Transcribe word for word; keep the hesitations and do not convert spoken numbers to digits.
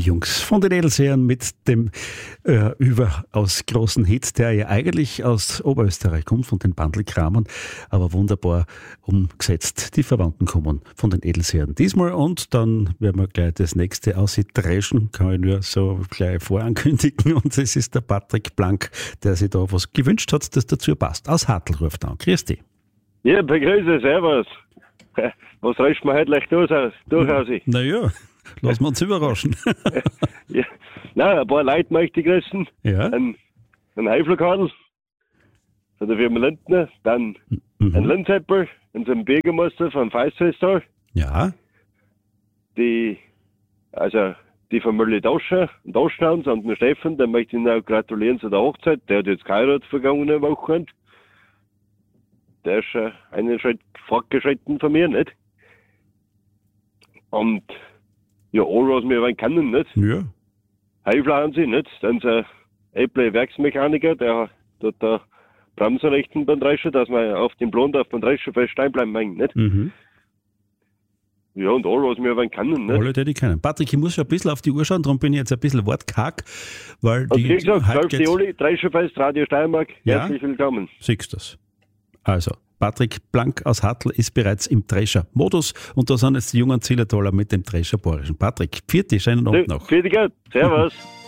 Jungs von den Edelsehern mit dem äh, überaus großen Hit, der ja eigentlich aus Oberösterreich kommt, von den Bandelkramern, aber wunderbar umgesetzt. Die Verwandten kommen von den Edelsehern diesmal und dann werden wir gleich das nächste ausdreschen, kann ich nur so gleich vorankündigen, und es ist der Patrick Blank, der sich da was gewünscht hat, das dazu passt. Aus Hartl ruft an. Grüß dich. Ja, begrüße, servus. Was reißt man heute leicht durch, durchaus? Naja, lassen wir uns überraschen. Ja. Nein, ein paar Leute möchte ich grüßen. Ja. Ein, ein Heiflerkadel von der Firma Lindner, dann Mhm. ein Linzheppel, unseren Bürgermeister vom Feistfesttal, Ja. die, also die Familie Doscher, Doschnauns und den Steffen, den möchte ich noch gratulieren zu der Hochzeit. Der hat jetzt geheiratet vergangene Woche. Der ist schon einen Schritt fortgeschritten von mir, nicht? Und ja, all was wir wollen können, nicht? Ja. Heifler haben sie, nicht? Dann ist ein Äpple Werksmechaniker, der tut da Bremsen richten beim Drescher, dass wir auf dem Blond auf dem Drescher fest stehen bleiben, nicht? Mhm. Ja, und all was wir wollen können, nicht? Alle, die die kennen. Patrick, ich muss schon ein bisschen auf die Uhr schauen, darum bin ich jetzt ein bisschen wortkarg, weil Und die wie gesagt, heute zwölften geht's- Juli, Drescherfest, Radio Steiermark, Ja. herzlich willkommen. Siehst du das? Also, Patrick Blank aus Hartl ist bereits im Drescher-Modus und da sind jetzt die jungen Zillertaler mit dem Drescher-Borischen. Patrick, vierte, schönen Abend noch. Für die Gott, servus.